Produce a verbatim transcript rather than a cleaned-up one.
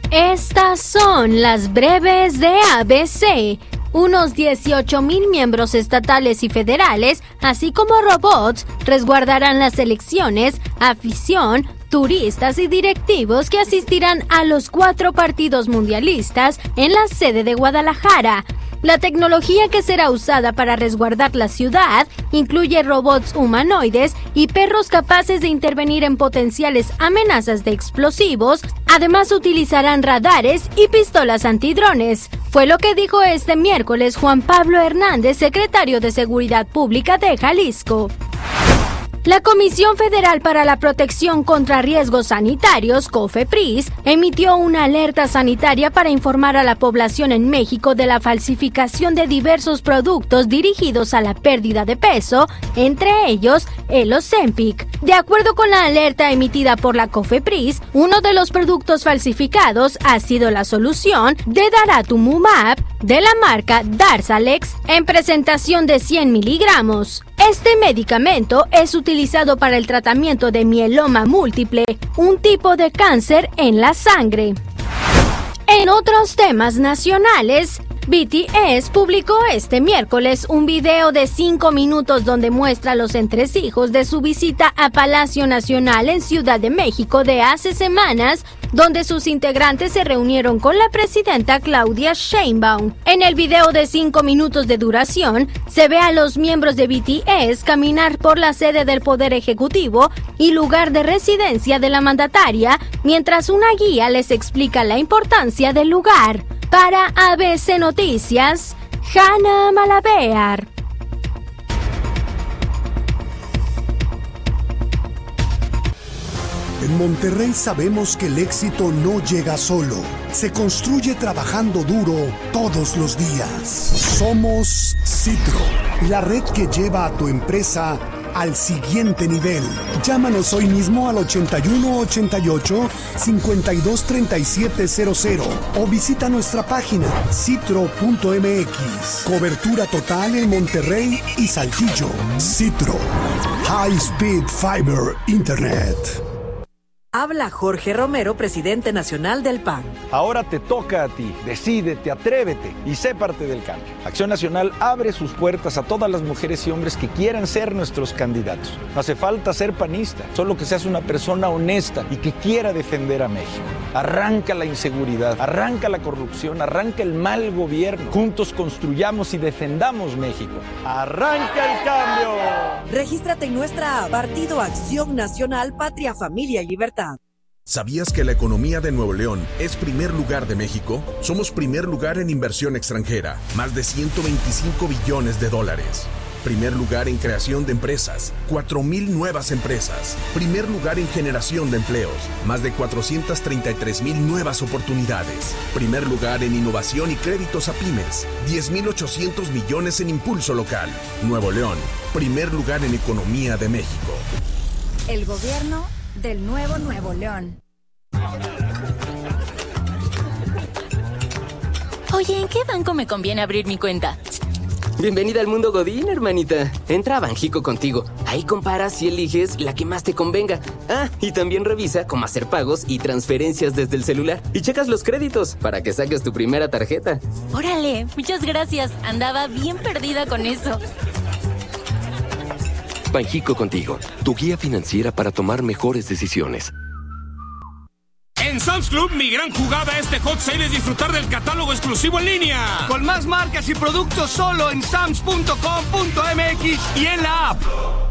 Estas son las breves de A B C. Unos dieciocho mil miembros estatales y federales, así como robots, resguardarán las elecciones, afición, turistas y directivos que asistirán a los cuatro partidos mundialistas en la sede de Guadalajara. La tecnología que será usada para resguardar la ciudad incluye robots humanoides y perros capaces de intervenir en potenciales amenazas de explosivos. Además, utilizarán radares y pistolas antidrones. Fue lo que dijo este miércoles Juan Pablo Hernández, secretario de Seguridad Pública de Jalisco. La Comisión Federal para la Protección contra Riesgos Sanitarios, COFEPRIS, emitió una alerta sanitaria para informar a la población en México de la falsificación de diversos productos dirigidos a la pérdida de peso, entre ellos el Ozempic. De acuerdo con la alerta emitida por la COFEPRIS, uno de los productos falsificados ha sido la solución de Daratumumab de la marca Darzalex en presentación de cien miligramos. Este medicamento es utilizado para el tratamiento de mieloma múltiple, un tipo de cáncer en la sangre. En otros temas nacionales, B T S publicó este miércoles un video de cinco minutos donde muestra los entresijos de su visita a Palacio Nacional en Ciudad de México de hace semanas, donde sus integrantes se reunieron con la presidenta Claudia Sheinbaum. En el video de cinco minutos de duración, se ve a los miembros de B T S caminar por la sede del Poder Ejecutivo y lugar de residencia de la mandataria, mientras una guía les explica la importancia del lugar. Para A B C Noticias, Hanna Malabear. En Monterrey sabemos que el éxito no llega solo, se construye trabajando duro todos los días. Somos Citro, la red que lleva a tu empresa al siguiente nivel. Llámanos hoy mismo al ochenta y uno ochenta y ocho, cincuenta y dos treinta y siete cero cero o visita nuestra página citro punto m x. Cobertura total en Monterrey y Saltillo. Citro, High Speed Fiber Internet. Habla Jorge Romero, presidente nacional del P A N. Ahora te toca a ti. Decídete, atrévete y sé parte del cambio. Acción Nacional abre sus puertas a todas las mujeres y hombres que quieran ser nuestros candidatos. No hace falta ser panista, solo que seas una persona honesta y que quiera defender a México. Arranca la inseguridad, arranca la corrupción, arranca el mal gobierno. Juntos construyamos y defendamos México. ¡Arranca el cambio! Regístrate en nuestra app Partido Acción Nacional, Patria, Familia y Libertad. ¿Sabías que la economía de Nuevo León es primer lugar de México? Somos primer lugar en inversión extranjera, más de ciento veinticinco billones de dólares. Primer lugar en creación de empresas, cuatro mil nuevas empresas. Primer lugar en generación de empleos, más de cuatrocientas treinta y tres mil nuevas oportunidades. Primer lugar en innovación y créditos a pymes, diez mil ochocientos millones en impulso local. Nuevo León, primer lugar en economía de México. El gobierno del nuevo Nuevo León. Oye, ¿en qué banco me conviene abrir mi cuenta? Bienvenida al mundo Godín, hermanita. Entra a Banjico contigo. Ahí comparas y eliges la que más te convenga. Ah, y también revisa cómo hacer pagos y transferencias desde el celular. Y checas los créditos para que saques tu primera tarjeta. Órale, muchas gracias. Andaba bien perdida con eso. Banjico contigo, tu guía financiera para tomar mejores decisiones. En Sam's Club, mi gran jugada este hot sale es disfrutar del catálogo exclusivo en línea. Con más marcas y productos solo en sams punto com punto m x y en la app.